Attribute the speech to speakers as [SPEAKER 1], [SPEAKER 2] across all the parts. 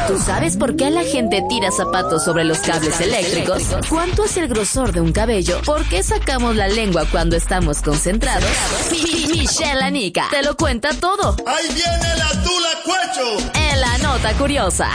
[SPEAKER 1] ¿Tú sabes por qué la gente tira zapatos sobre los cables eléctricos? ¿Cuánto es el grosor de un cabello? ¿Por qué sacamos la lengua cuando estamos concentrados? Michelle Anica te lo cuenta todo.
[SPEAKER 2] ¡Ahí viene la Tula Cuecho!
[SPEAKER 1] En la nota curiosa.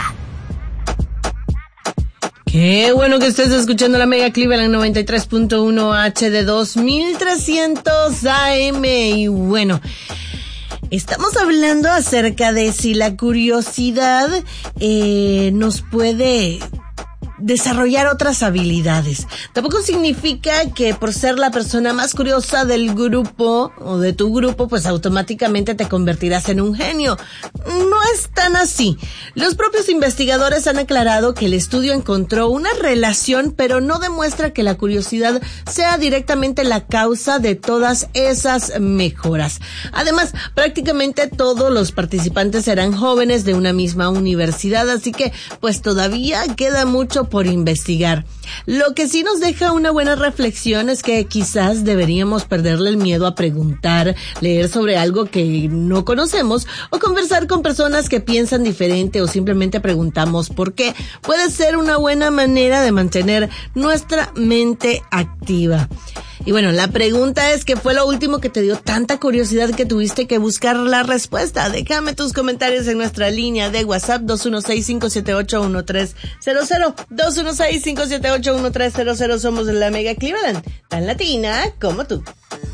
[SPEAKER 3] Qué bueno que estés escuchando la Mega Cleveland 93.1 HD 2300 AM. Y bueno, estamos hablando acerca de si la curiosidad nos puede desarrollar otras habilidades. Tampoco significa que por ser la persona más curiosa del grupo o de tu grupo, pues automáticamente te convertirás en un genio. No es tan así. Los propios investigadores han aclarado que el estudio encontró una relación, pero no demuestra que la curiosidad sea directamente la causa de todas esas mejoras. Además, prácticamente todos los participantes eran jóvenes de una misma universidad, así que pues todavía queda mucho por investigar. Lo que sí nos deja una buena reflexión es que quizás deberíamos perderle el miedo a preguntar, leer sobre algo que no conocemos o conversar con personas que piensan diferente o simplemente preguntamos por qué. Puede ser una buena manera de mantener nuestra mente activa. Y bueno, la pregunta es, ¿qué fue lo último que te dio tanta curiosidad que tuviste que buscar la respuesta? Déjame tus comentarios en nuestra línea de WhatsApp 216-578-1300. 216-578-1300. Somos de la Mega Cleveland, tan latina como tú.